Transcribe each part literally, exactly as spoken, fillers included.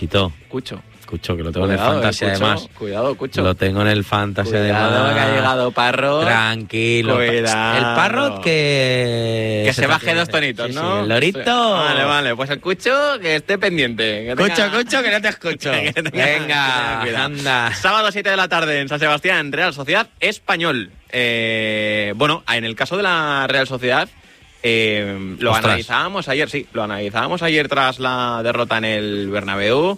Cuchito. Cucho. Cucho, que lo tengo Cuidado, en el Fantasy eh, Cucho, además. Cuidado, Cucho. Lo tengo en el Fantasy Cuidado, además. que ha llegado Parrot. Tranquilo. Cuidado. El Parrot que... Que se, se baje dos tonitos, sí, ¿no? Sí, el lorito. Vale, vale. Pues el Cucho que esté pendiente. Que Cucho, tenga... Cucho, que no te escucho. que tenga... Venga, que anda. Sábado siete de la tarde en San Sebastián, Real Sociedad Español. Eh, bueno, en el caso de la Real Sociedad... Eh, lo Ostras. analizábamos ayer, sí, lo analizábamos ayer tras la derrota en el Bernabéu.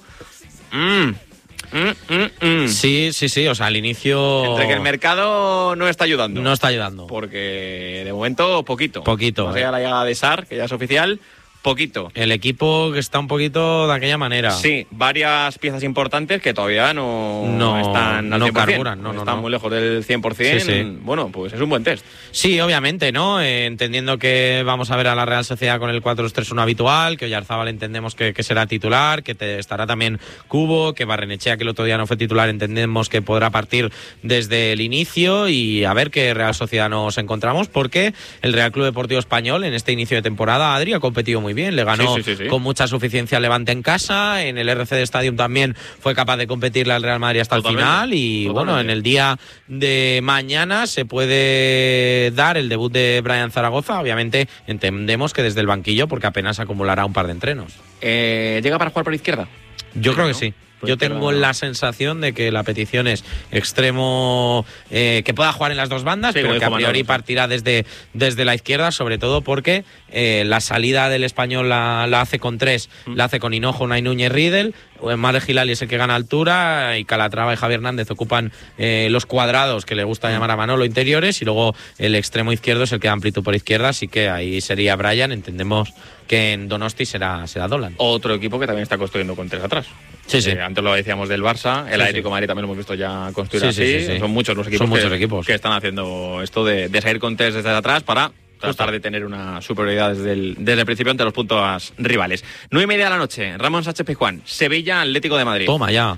Mm, mm, mm, mm. Sí, sí, sí, o sea, al inicio... Entre que el mercado no está ayudando. No está ayudando. Porque de momento poquito. Poquito. O sea, eh. la llegada de Sarr, que ya es oficial, poquito. El equipo que está un poquito de aquella manera. Sí, varias piezas importantes que todavía no, no están al no cien por ciento. carburan, no, no, están no. muy lejos del cien por ciento. Sí, sí. Bueno, pues es un buen test. Sí, obviamente, ¿no? Eh, entendiendo que vamos a ver a la Real Sociedad con el cuatro dos tres uno habitual, que Oyarzábal entendemos que, que será titular, que te estará también Cubo, que Barrenechea, que el otro día no fue titular, entendemos que podrá partir desde el inicio y a ver qué Real Sociedad nos encontramos, porque el Real Club Deportivo Español en este inicio de temporada, Adri, ha competido muy bien, le ganó... Sí, sí, sí. Sí. con mucha suficiencia al Levante en casa, en el R C D Stadium también fue capaz de competirle al Real Madrid hasta Totalmente. el final y Totalmente. Bueno, en el día de mañana se puede dar el debut de Brian Zaragoza, obviamente entendemos que desde el banquillo porque apenas acumulará un par de entrenos. Eh, ¿Llega para jugar por izquierda? Yo sí, creo ¿no? que sí. Por Yo izquierda, tengo ¿no? la sensación de que la petición es extremo, eh, que pueda jugar en las dos bandas, sí, pero que a priori Manolo, partirá desde, desde la izquierda, sobre todo porque eh, la salida del Español la, la hace con tres, mm. la hace con Hinojo, Unai Núñez, Riedel, Male Gilali es el que gana altura y Calatrava y Javier Hernández ocupan eh, los cuadrados que le gusta mm. llamar a Manolo interiores y luego el extremo izquierdo es el que da amplitud por izquierda, así que ahí sería Brian, entendemos que en Donosti será, será Dolan. Otro equipo que también está construyendo con tres atrás. Sí, sí. Eh, antes lo decíamos del Barça, el sí, Atlético sí. Madrid también lo hemos visto ya construir sí, así. Sí, sí, sí. Son muchos los equipos, Son muchos que, equipos que están haciendo esto de, de salir con tres desde atrás para tratar de tener una superioridad desde el, desde el principio ante los puntos rivales. Nueve y media de la noche, Ramón Sánchez Pizjuán, Sevilla, Atlético de Madrid. Toma ya.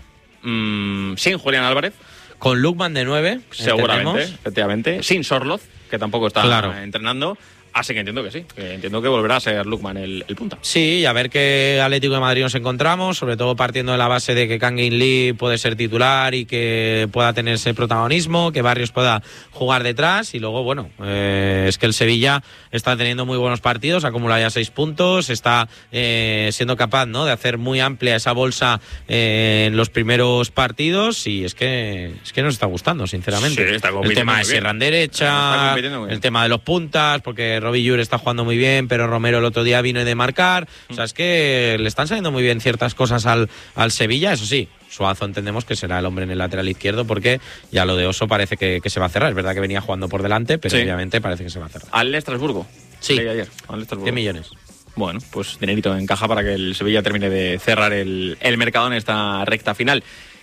Mm, sin Julián Álvarez. Con Lukman de nueve, seguramente, entendemos. efectivamente. Sin Sorloz, que tampoco está claro. entrenando. Así que entiendo que sí, que entiendo que volverá a ser Lukman el, el punta. Sí, y a ver qué Atlético de Madrid nos encontramos, sobre todo partiendo de la base de que Kangin Lee puede ser titular y que pueda tener ese protagonismo, que Barrios pueda jugar detrás y luego, bueno, eh, es que el Sevilla está teniendo muy buenos partidos, acumula ya seis puntos, está eh, siendo capaz, ¿no?, de hacer muy amplia esa bolsa eh, en los primeros partidos y es que es que nos está gustando, sinceramente. Sí, está el tema de Sierra en derecha, el tema de los puntas, porque Robbie Llur está jugando muy bien, pero Romero el otro día vino de marcar. O sea, es que le están saliendo muy bien ciertas cosas al, al Sevilla. Eso sí, Suazo entendemos que será el hombre en el lateral izquierdo porque ya lo de Oso parece que, que se va a cerrar. Es verdad que venía jugando por delante, pero sí. obviamente parece que se va a cerrar. Al Estrasburgo. Sí. Ayer. Al Estrasburgo. ¿Qué millones? Bueno, pues dinerito encaja para que el Sevilla termine de cerrar el, el mercado en esta recta final.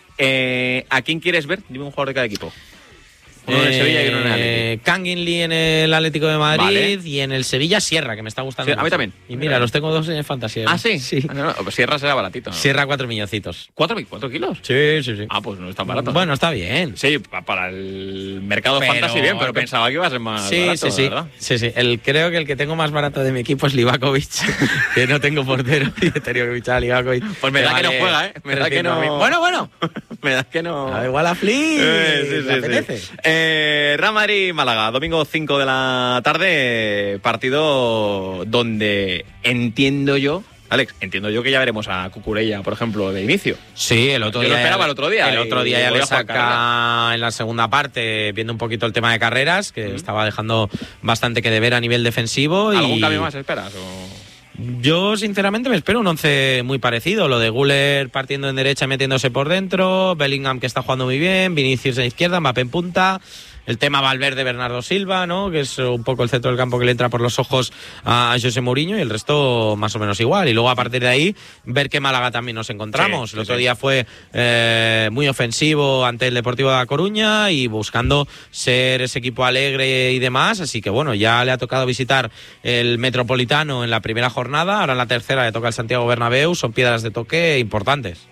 Eh, ¿A quién quieres ver? Dime un jugador de cada equipo. Uno en el Sevilla y uno en el Atlético. Kangin Lee en el Atlético de Madrid vale. y en el Sevilla Sierra, que me está gustando. Sí, a mí también. Y mira, los tengo dos en fantasía. ¿Ah, sí? Sí. No, no, pues Sierra será baratito, ¿no? Sierra cuatro milloncitos. ¿Cuatro, ¿Cuatro kilos? Sí, sí, sí. Ah, pues no es tan barato. Bueno, está bien. Sí, para el mercado pero, fantasy bien, pero pensaba que iba a ser más sí, barato, sí, sí. ¿verdad? Sí, sí. El, creo que el que tengo más barato de mi equipo es Livakovic, que no tengo portero y he tenido que fichar a Livakovic. Pues me da vale que no juega, ¿eh? Me da que no... Bueno, bueno. me da que no... A igual a Flip. Eh, sí, sí, ¿Te apetece? Sí. Eh, Real Madrid-Málaga, domingo cinco de la tarde, partido donde entiendo yo, Alex, entiendo yo que ya veremos a Cucurella, por ejemplo, de inicio. Sí, el otro yo día. Lo esperaba el otro día. El otro día ya le saca en la segunda parte, viendo un poquito el tema de carreras, que uh-huh. estaba dejando bastante que deber a nivel defensivo. ¿Algún y... cambio más esperas? O... Yo, sinceramente, me espero un once muy parecido. Lo de Güler partiendo en derecha y metiéndose por dentro, Bellingham, que está jugando muy bien, Vinicius en izquierda, Mbappé en punta. El tema Valverde, Bernardo Silva, ¿no?, que es un poco el centro del campo que le entra por los ojos a José Mourinho, y el resto más o menos igual. Y luego, a partir de ahí, ver qué Málaga también nos encontramos. Sí, el otro sí. día fue eh, muy ofensivo ante el Deportivo de La Coruña y buscando ser ese equipo alegre y demás. Así que, bueno, ya le ha tocado visitar el Metropolitano en la primera jornada. Ahora en la tercera le toca el Santiago Bernabéu. Son piedras de toque importantes.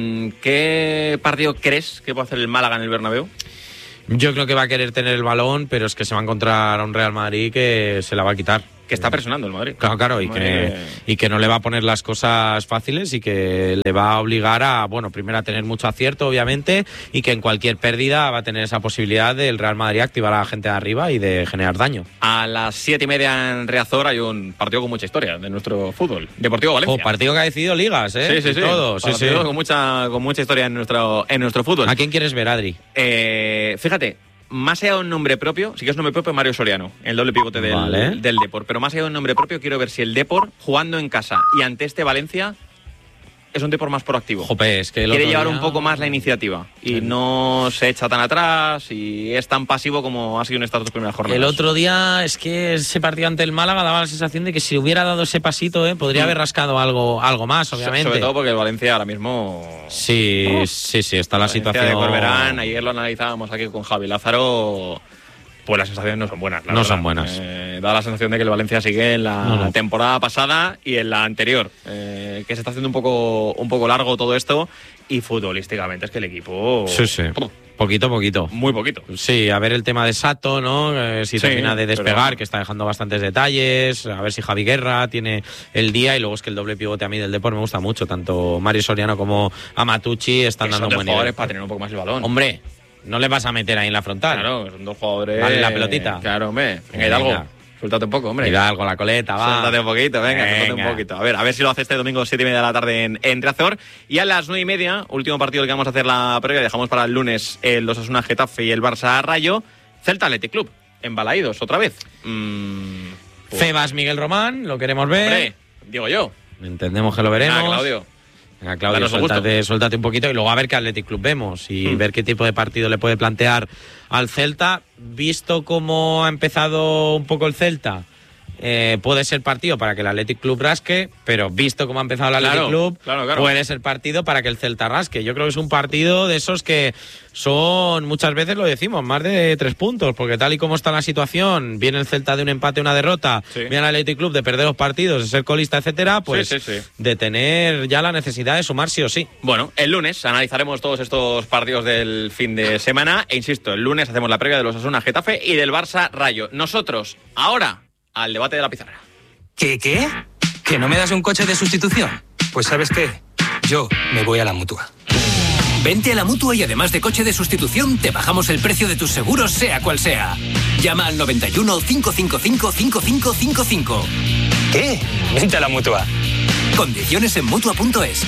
¿Qué partido crees que puede hacer el Málaga en el Bernabéu? Yo creo que va a querer tener el balón, pero es que se va a encontrar a un Real Madrid que se la va a quitar. que está presionando el Madrid. Claro, claro, y que, y que no le va a poner las cosas fáciles y que le va a obligar a, bueno, primero a tener mucho acierto, obviamente, y que en cualquier pérdida va a tener esa posibilidad del Real Madrid activar a la gente de arriba y de generar daño. A las siete y media en Riazor hay un partido con mucha historia de nuestro fútbol. Deportivo Valencia. Oh, partido que ha decidido ligas, ¿eh? Sí, sí, sí. Todo, sí, sí. Con mucha, con mucha historia en nuestro, en nuestro fútbol. ¿A quién quieres ver, Adri? Eh, fíjate. Más allá de un nombre propio, sí que es nombre propio Mario Soriano, el doble pivote del, vale. del Depor, pero más allá de un nombre propio quiero ver si el Depor, jugando en casa y ante este Valencia, es un Depor más proactivo. Jope, es que el quiere otro llevar día... un poco más la iniciativa y sí. no se echa tan atrás y es tan pasivo como ha sido en estas dos primeras jornadas. El otro día es que ese partido ante el Málaga daba la sensación de que si hubiera dado ese pasito, eh, podría mm. haber rascado algo, algo más, obviamente. Sobre todo porque el Valencia ahora mismo... Sí, oh. sí, sí, está la Valencia situación... de Corberán, ayer lo analizábamos aquí con Javi Lázaro... Pues las sensaciones no son buenas. La no verdad. son buenas. Eh, da la sensación de que el Valencia sigue en la no, no. temporada pasada y en la anterior. Eh, que se está haciendo un poco, un poco largo todo esto. Y futbolísticamente es que el equipo... Sí, sí. ¡Pum! Poquito, poquito. Muy poquito. Sí, a ver el tema de Sato, ¿no? Eh, si sí, termina de despegar, pero... que está dejando bastantes detalles. A ver si Javi Guerra tiene el día. Y luego es que el doble pivote a mí del Depor me gusta mucho. Tanto Mario Soriano como Amatucci están que dando son buen jugadores nivel. Para tener un poco más el balón. Hombre, no le vas a meter ahí en la frontal. Claro, son dos jugadores... Vale la pelotita. Claro, hombre. Venga, Hidalgo. Venga. Suéltate un poco, hombre. Hidalgo, la coleta, va. Suéltate un poquito, venga, venga. suéltate un poquito. A ver, a ver si lo hace este domingo siete y media de la tarde en, en Riazor. Y a las nueve y media, último partido del que vamos a hacer la previa, dejamos para el lunes el Osasuna Getafe y el Barça Rayo. Celta Athletic Club, en Balaídos, otra vez. Mm, pues. Febas Miguel Román, lo queremos ver. Hombre, digo yo. Entendemos que lo veremos. Ah, Claudio. Venga, Claudio, suéltate, suéltate un poquito y luego a ver qué Athletic Club vemos y hmm. ver qué tipo de partido le puede plantear al Celta. Visto cómo ha empezado un poco el Celta, eh, puede ser partido para que el Athletic Club rasque, pero visto cómo ha empezado el Athletic claro, Club, claro, claro. puede ser partido para que el Celta rasque. Yo creo que es un partido de esos que son, muchas veces lo decimos, más de tres puntos, porque tal y como está la situación, viene el Celta de un empate, una derrota, sí. viene el Athletic Club de perder los partidos, de ser colista, etcétera, pues sí, sí, sí. de tener ya la necesidad de sumar sí o sí. Bueno, el lunes analizaremos todos estos partidos del fin de semana e insisto, el lunes hacemos la previa de los Osasuna Getafe y del Barça Rayo. Nosotros, ahora, al debate de la pizarra. ¿Qué, qué? ¿Que no me das un coche de sustitución? Pues ¿sabes qué? Yo me voy a la Mutua. Vente a la Mutua y además de coche de sustitución, te bajamos el precio de tus seguros, sea cual sea. Llama al noventa y uno, cinco cinco cinco, cinco cinco cinco cinco. ¿Qué? Vente a la Mutua. Condiciones en Mutua punto es.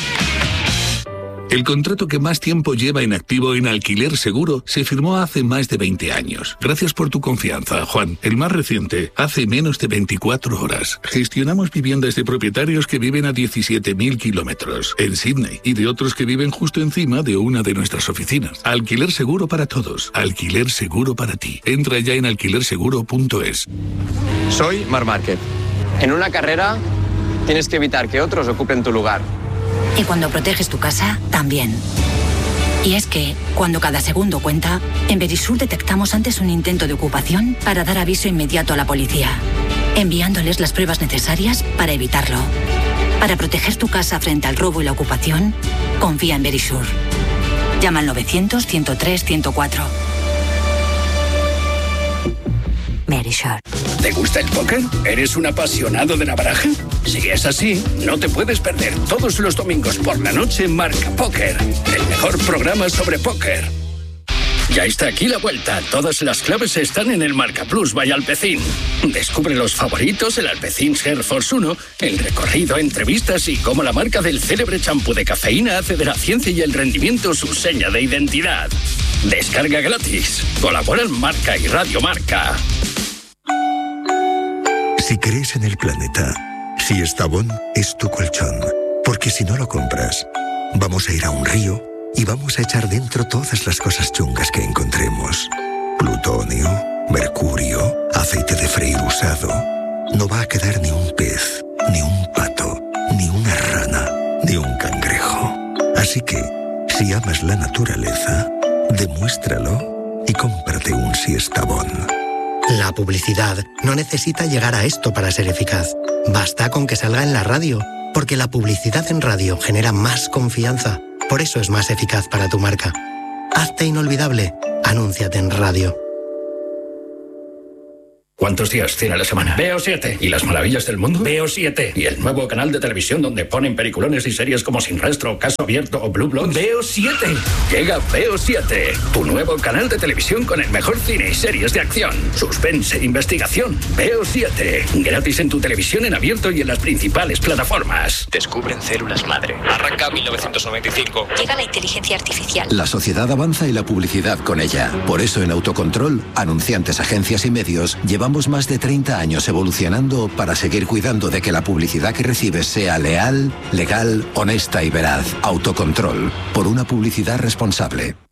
El contrato que más tiempo lleva en activo en Alquiler Seguro se firmó hace más de veinte años. Gracias por tu confianza, Juan. El más reciente, hace menos de veinticuatro horas. Gestionamos viviendas de propietarios que viven a diecisiete mil kilómetros en Sydney y de otros que viven justo encima de una de nuestras oficinas. Alquiler Seguro para todos. Alquiler Seguro para ti. Entra ya en alquiler seguro punto es. Soy Marc Márquez. En una carrera tienes que evitar que otros ocupen tu lugar. Y cuando proteges tu casa, también. Y es que, cuando cada segundo cuenta, en Verisur detectamos antes un intento de ocupación para dar aviso inmediato a la policía, enviándoles las pruebas necesarias para evitarlo. Para proteger tu casa frente al robo y la ocupación, confía en Verisur. Llama al novecientos, ciento tres, ciento cuatro. Verisur. ¿Te gusta el póker? ¿Eres un apasionado de la baraja? Si es así, no te puedes perder todos los domingos por la noche Marca Póker, el mejor programa sobre póker. Ya está aquí la vuelta. Todas las claves están en el Marca Plus by Alpecin. Descubre los favoritos, el Alpecin Air Force uno, el recorrido, entrevistas y cómo la marca del célebre champú de cafeína hace de la ciencia y el rendimiento su seña de identidad. Descarga gratis. Colaboran Marca y Radio Marca. Si crees en el planeta, Siestabón es tu colchón. Porque si no lo compras, vamos a ir a un río y vamos a echar dentro todas las cosas chungas que encontremos. Plutonio, mercurio, aceite de freír usado. No va a quedar ni un pez, ni un pato, ni una rana, ni un cangrejo. Así que, si amas la naturaleza, demuéstralo y cómprate un Siestabón. La publicidad no necesita llegar a esto para ser eficaz. Basta con que salga en la radio, porque la publicidad en radio genera más confianza. Por eso es más eficaz para tu marca. Hazte inolvidable. Anúnciate en radio. ¿Cuántos días tiene a la semana? Veo siete. ¿Y las maravillas del mundo? Veo siete. ¿Y el nuevo canal de televisión donde ponen peliculones y series como Sin Rastro, Caso Abierto o Blue Bloods? Veo siete. Llega Veo siete, tu nuevo canal de televisión con el mejor cine y series de acción, suspense, investigación. Veo siete. Gratis en tu televisión en abierto y en las principales plataformas. Descubren células madre. Arranca mil novecientos noventa y cinco. Llega la inteligencia artificial. La sociedad avanza y la publicidad con ella. Por eso en Autocontrol, anunciantes, agencias y medios, llevamos más de treinta años evolucionando para seguir cuidando de que la publicidad que recibes sea leal, legal, honesta y veraz. Autocontrol, por una publicidad responsable.